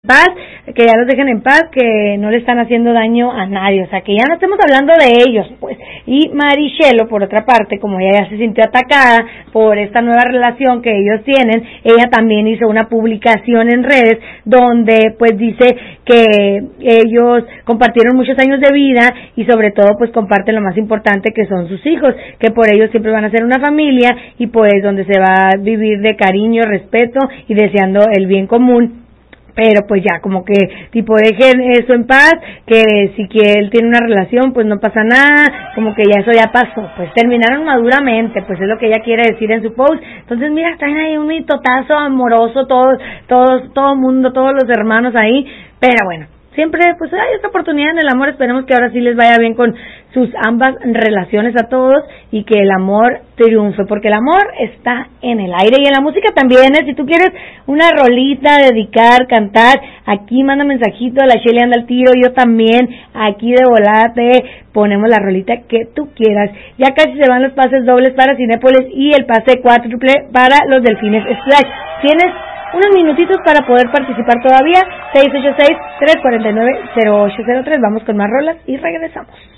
paz, que ya los dejen en paz, que no le están haciendo daño a nadie, o sea, que ya no estemos hablando de ellos, pues. Y Marichelo, por otra parte, como ella ya se sintió atacada por esta nueva relación que ellos tienen, ella también hizo una publicación en redes donde pues dice que ellos compartieron muchos años de vida y sobre todo pues comparten lo más importante que son sus hijos, que por ellos siempre van a ser una familia y pues donde se va a vivir de cariño, respeto y deseando el bien común. Pero pues ya, como que tipo dejen eso en paz, que si que él tiene una relación pues no pasa nada, como que ya eso ya pasó, pues terminaron maduramente, pues es lo que ella quiere decir en su post. Entonces mira, traen ahí un mitotazo amoroso, todo mundo, todos los hermanos ahí, pero bueno, siempre pues hay otra oportunidad en el amor, esperemos que ahora sí les vaya bien con sus ambas relaciones a todos y que el amor triunfe, porque el amor está en el aire y en la música también, si tú quieres una rolita, dedicar, cantar, aquí manda mensajito, la Shelly anda al tiro, yo también, aquí de volada te ponemos la rolita que tú quieras. Ya casi se van los pases dobles para Cinépolis y el pase cuádruple para los Delfines Splash. Tienes unos minutitos para poder participar todavía, 686-349-0803, vamos con más rolas y regresamos.